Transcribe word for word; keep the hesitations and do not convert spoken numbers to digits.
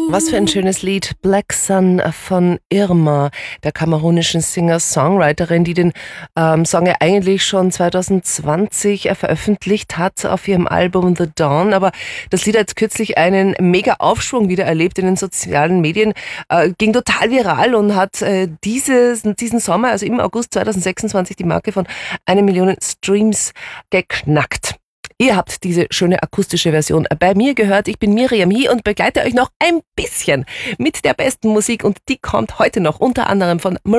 Was für ein schönes Lied. Black Sun von Irma, der kamerunischen Singer-Songwriterin, die den ähm, Song ja eigentlich schon zwanzig zwanzig äh, veröffentlicht hat auf ihrem Album The Dawn. Aber das Lied hat jetzt kürzlich einen mega Aufschwung wieder erlebt in den sozialen Medien, äh, ging total viral und hat äh, dieses, diesen Sommer, also im August zwanzig sechsundzwanzig, die Marke von eine Million Streams geknackt. Ihr habt diese schöne akustische Version bei mir gehört. Ich bin Miriam Hie und begleite euch noch ein bisschen mit der besten Musik und die kommt heute noch unter anderem von